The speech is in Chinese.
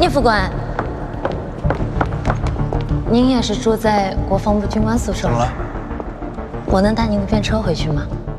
聂副官，您也是住在国防部军官宿舍吗？ 怎么了？ 我能带您的便车回去吗？